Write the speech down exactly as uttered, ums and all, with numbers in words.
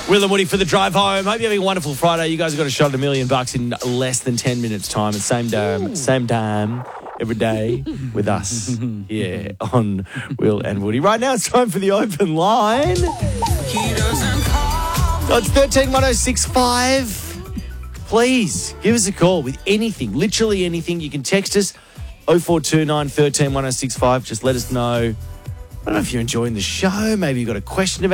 Will and Woody for the drive home. Hope you're having a wonderful Friday. You guys have got a shot at a million bucks in less than ten minutes' time. At same time, same time, every day with us here on Will and Woody. Right now, it's time for the open line. Oh, it's thirteen one oh six five. Please give us a call with anything, literally anything. You can text us oh four two nine, one three one oh six five. Just let us know. I don't know if you're enjoying the show. Maybe you've got a question about